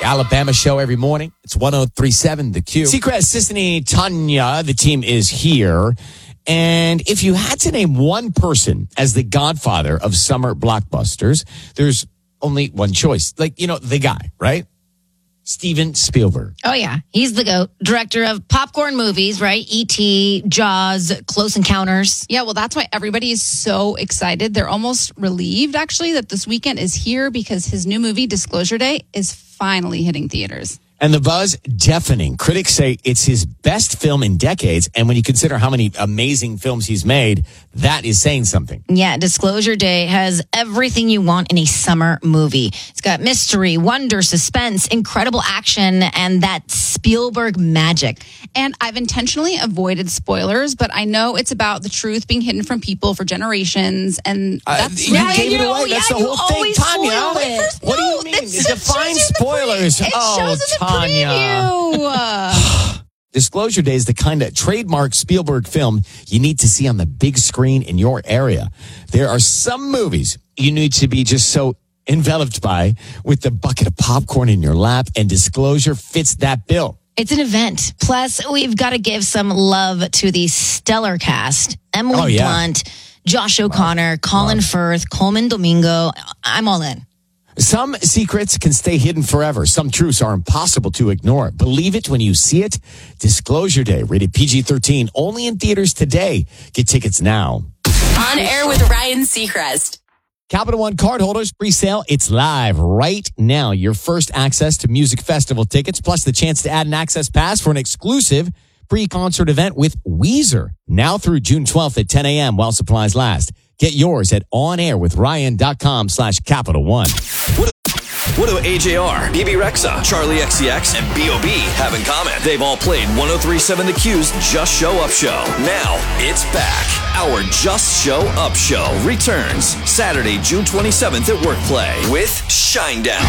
Alabama show every morning. It's 103.7 The Q. Seacrest, Sisney, Tanya, the team is here. And if you had to name one person as the godfather of summer blockbusters, there's only one choice. Like, you know, the guy, right? Steven Spielberg. Oh, yeah. He's the GOAT. Director of popcorn movies, right? E.T., Jaws, Close Encounters. Yeah, well, that's why everybody is so excited. They're almost relieved, actually, that this weekend is here because his new movie, Disclosure Day, is finally hitting theaters. And the buzz, deafening. Critics say it's his best film in decades. And when you consider how many amazing films he's made, that is saying something. Yeah, Disclosure Day has everything you want in a summer movie. It's got mystery, wonder, suspense, incredible action, and that Spielberg magic. And I've intentionally avoided spoilers, but I know it's about the truth being hidden from people for generations. And that's you gave it away. That's the whole thing, Tanya. What do you mean? Define spoilers. It shows in the preview. Disclosure Day is the kind of trademark Spielberg film you need to see on the big screen in your area. There are some movies you need to be just so enveloped by with the bucket of popcorn in your lap, and Disclosure fits that bill. It's an event. Plus, we've got to give some love to the stellar cast. Emily Blunt, Josh O'Connor, Colin Firth, Coleman Domingo. I'm all in. Some secrets can stay hidden forever. Some truths are impossible to ignore. Believe it when you see it. Disclosure Day, rated PG-13, only in theaters today. Get tickets now. On Air with Ryan Seacrest. Capital One cardholders, pre-sale. It's live right now. Your first access to music festival tickets, plus the chance to add an access pass for an exclusive pre-concert event with Weezer. Now through June 12th at 10 a.m. while supplies last. Get yours at onairwithryan.com/Capital One. What do AJR, BB Rexa, Charlie XCX, and B.O.B. have in common? They've all played 103.7 The Q's Just Show Up show. Now, it's back. Our Just Show Up show returns Saturday, June 27th at Workplay with Shinedown.